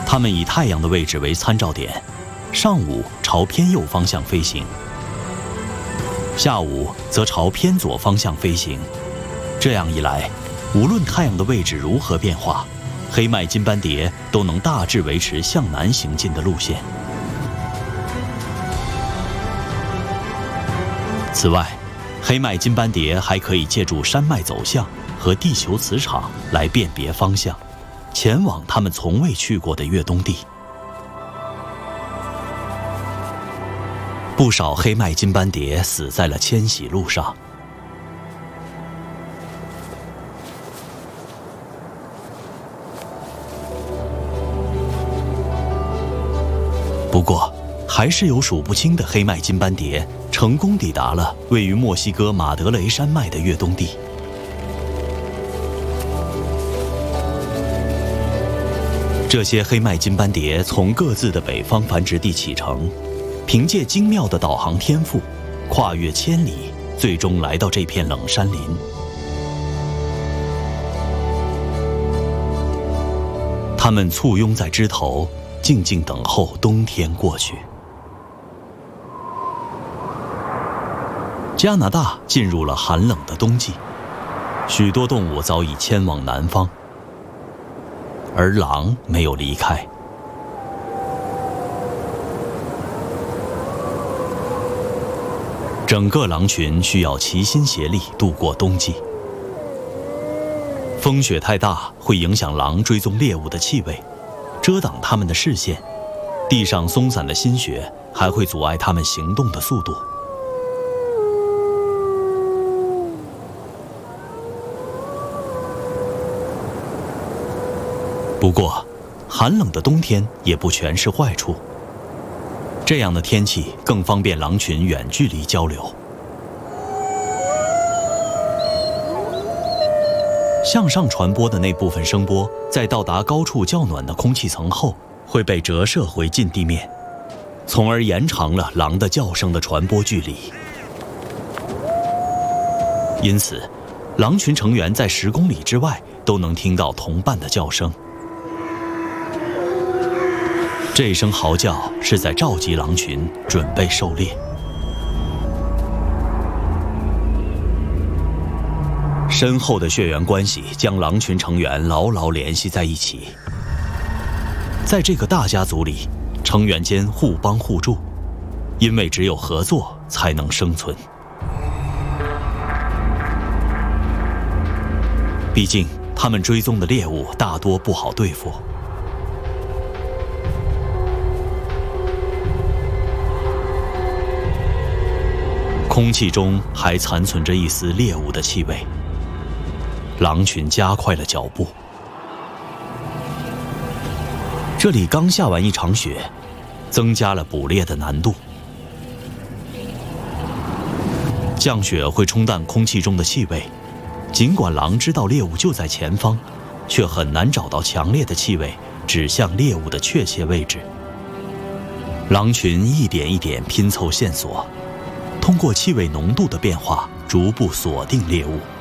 它们以太阳的位置为参照点，上午朝偏右方向飞行，下午则朝偏左方向飞行。这样一来，无论太阳的位置如何变化，黑麦金斑蝶都能大致维持向南行进的路线。此外，黑麦金斑蝶还可以借助山脉走向和地球磁场来辨别方向，前往它们从未去过的越冬地。不少黑麦金斑蝶死在了迁徙路上。不过，还是有数不清的黑麦金斑蝶成功抵达了位于墨西哥马德雷山脉的越冬地。这些黑麦金斑蝶从各自的北方繁殖地启程，凭借精妙的导航天赋，跨越千里，最终来到这片冷山林。它们簇拥在枝头，静静等候冬天过去。加拿大进入了寒冷的冬季，许多动物早已迁往南方，而狼没有离开。整个狼群需要齐心协力度过冬季。风雪太大会影响狼追踪猎物的气味，遮挡它们的视线；地上松散的新雪还会阻碍它们行动的速度。不过，寒冷的冬天也不全是坏处。这样的天气更方便狼群远距离交流。向上传播的那部分声波，在到达高处较暖的空气层后，会被折射回近地面，从而延长了狼的叫声的传播距离。因此，狼群成员在10公里之外都能听到同伴的叫声。这声嚎叫是在召集狼群，准备狩猎。深厚的血缘关系将狼群成员牢牢联系在一起。在这个大家族里，成员间互帮互助，因为只有合作才能生存。毕竟，他们追踪的猎物大多不好对付。空气中还残存着一丝猎物的气味，狼群加快了脚步。这里刚下完一场雪，增加了捕猎的难度。降雪会冲淡空气中的气味，尽管狼知道猎物就在前方，却很难找到强烈的气味指向猎物的确切位置。狼群一点一点拼凑线索，通过气味浓度的变化，逐步锁定猎物。